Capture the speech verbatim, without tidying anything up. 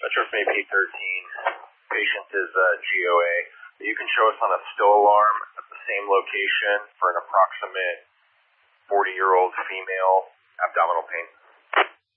trisomia P thirteen. Patient is uh, G O A. You can show us on a still alarm at the same location for an approximate forty-year-old female abdominal pain.